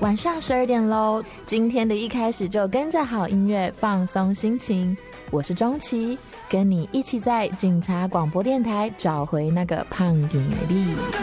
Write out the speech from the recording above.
晚上12点咯，今天的一开始就跟着好音乐放松心情。我是钟琪，跟你一起在警察广播电台找回那个胖点力。